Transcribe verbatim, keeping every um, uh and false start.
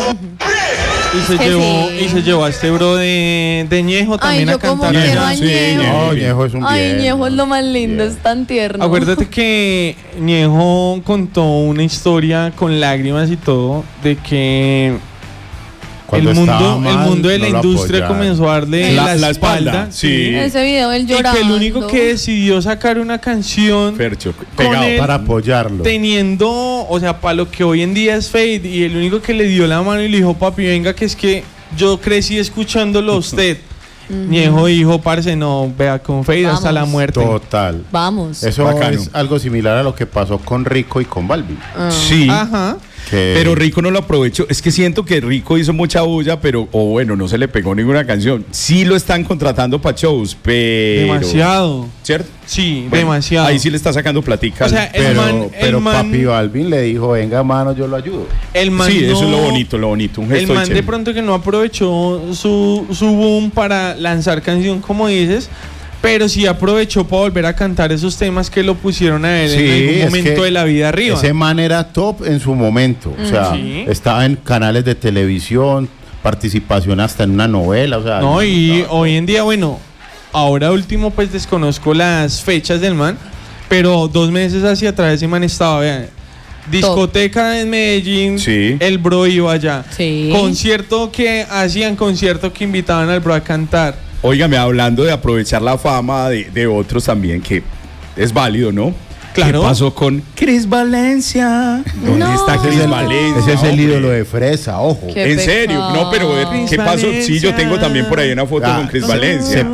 Y se, Que llevó, sí. y se llevó a este bro de, de Ñejo también Ay, a yo como cantar. quiero a Sí, Ñejo. No, Ñejo es un Ay, bien. Ñejo es lo más lindo, Bien. es tan tierno. Acuérdate que Ñejo contó una historia con lágrimas y todo de que Cuando el estaba mundo, el mal, mundo de la no lo industria apoyaron. comenzó a darle La- la, la espalda. espalda, sí. Ese video él Y llorando. que el único que decidió sacar una canción Fercho, con pegado él, para apoyarlo. teniendo, o sea, para lo que hoy en día es Fade, y el único que le dio la mano y le dijo, papi, venga, que es que yo crecí escuchándolo a usted. Ñejo dijo, parce, no, vea, con Fade hasta Vamos. la muerte. Total. Vamos. Eso Bacano. es algo similar a lo que pasó con Rico y con Balvin. Ah. Sí. Ajá. Que Pero Rico no lo aprovechó. Es que siento que Rico hizo mucha bulla, pero, o bueno, no se le pegó ninguna canción. Sí lo están contratando para shows, pero. Demasiado. ¿Cierto? Sí, Bueno, demasiado. Ahí sí le está sacando platica. O sea, el pero, man- el pero man- papi Balvin le dijo, venga mano, yo lo ayudo. el man sí, eso no- es lo bonito, lo bonito. Un El gesto man de chévere. pronto que no aprovechó su, su boom para lanzar canción, como dices, pero sí aprovechó para volver a cantar esos temas que lo pusieron a él Sí, en algún es momento que de la vida arriba. Ese man era top en su momento. O sea, Sí. estaba en canales de televisión, participación hasta en una novela. O sea, No, y estaba- hoy en día, bueno, ahora último pues desconozco las fechas del man, pero dos meses hacia atrás ese man estaba, vean, discoteca en Medellín, Sí. el bro iba allá. Sí. Concierto que hacían, concierto que invitaban al bro a cantar. Óigame, hablando de aprovechar la fama de, de otros también, que es válido, ¿no? Claro. ¿Qué pasó con Cris Valencia? ¿Dónde No. está Ese es Cris el, Valencia? ese es el hombre? ídolo de Fresa, ojo. Qué En serio, pecado. no, pero eh, ¿qué Cris pasó? Sí, yo Valencia. tengo también por ahí una foto Ah, con Cris se- Valencia. se